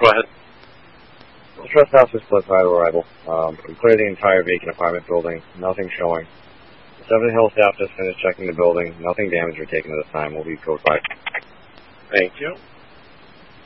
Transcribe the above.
Go ahead. Trespass was split prior to arrival. We cleared the entire vacant apartment building. Nothing showing. The Seven Hill staff just finished checking the building. Nothing damaged or taken at this time. We'll be code 5. Thank you.